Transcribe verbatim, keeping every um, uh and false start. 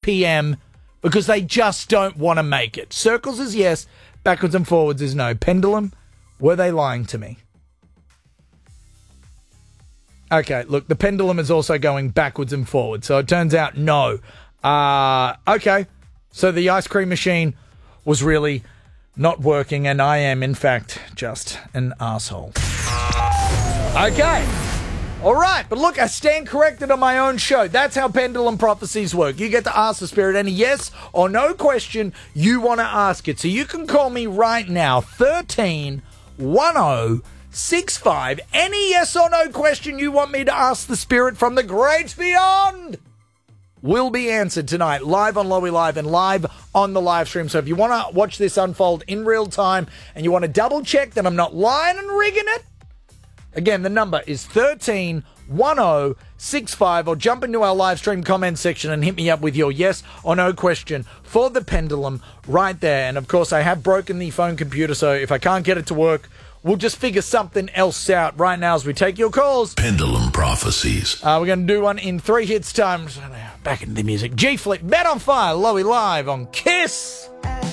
p.m. because they just don't want to make it. Circles is yes, backwards and forwards is no. Pendulum, were they lying to me? Okay, look, the pendulum is also going backwards and forwards, so it turns out no. Uh, okay, so the ice cream machine was really not working, and I am, in fact, just an asshole. Okay. All right, but look, I stand corrected on my own show. That's how pendulum prophecies work. You get to ask the spirit any yes or no question you want to ask it. So you can call me right now, thirteen one oh six five. Any yes or no question you want me to ask the spirit from the great beyond will be answered tonight, live on Lowy Live and live on the live stream. So if you want to watch this unfold in real time and you want to double check that I'm not lying and rigging it, again, the number is thirteen one oh six five, or jump into our live stream comment section and hit me up with your yes or no question for the pendulum right there. And of course, I have broken the phone computer, so if I can't get it to work, we'll just figure something else out right now as we take your calls. Pendulum Prophecies. Uh, we're going to do one in three hits time. Back into the music. G-Fleet, Bet on Fire, Lowy Live on Kiss.